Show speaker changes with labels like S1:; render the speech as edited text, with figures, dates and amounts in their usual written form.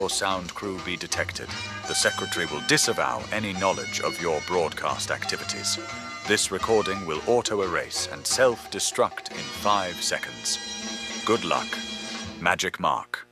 S1: or sound crew be detected, the Secretary will disavow any knowledge of your broadcast activities. This recording will auto-erase and self-destruct in 5 seconds. Good luck. Magic Mark.